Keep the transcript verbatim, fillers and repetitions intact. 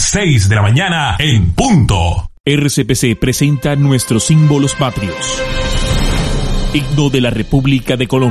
seis de la mañana en punto. R C P C presenta nuestros símbolos patrios. Himno de la República de Colombia.